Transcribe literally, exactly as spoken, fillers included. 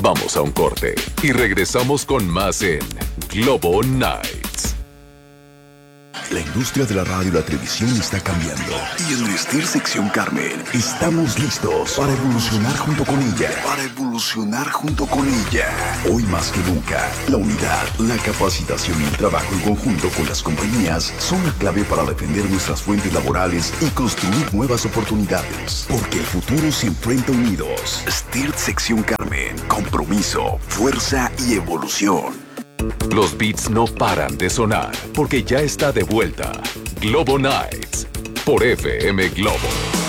Vamos a un corte y regresamos con más en Globo Nights. La industria de la radio y la televisión está cambiando. Y en Vestir Sección Carmen estamos listos para evolucionar junto con ella. Para evolucionar junto con ella. Hoy más que nunca, la unidad, la capacitación y el trabajo en conjunto con las compañías son la clave para defender nuestras fuentes laborales y construir nuevas oportunidades. Porque el futuro se enfrenta unidos. Vestir Sección Carmen. Compromiso, fuerza y evolución. Los beats no paran de sonar porque ya está de vuelta Globo Nights por F M Globo.